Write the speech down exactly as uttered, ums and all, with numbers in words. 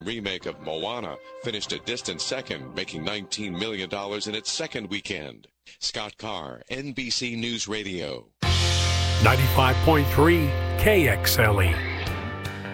remake of Moana finished a distant second, making nineteen million dollars in its second weekend. Scott Carr, N B C News Radio. ninety-five point three K X L E.